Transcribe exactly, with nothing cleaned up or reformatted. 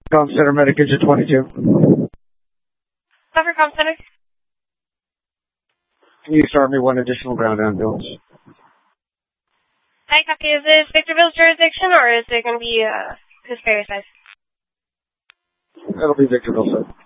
Com Center, Medicaid twenty-two. Cover Com Center. Can you start me one additional ground ambulance? Hi, copy. Is this Victorville's jurisdiction, or is it going to be uh, Hesperia side? That'll be Victorville side.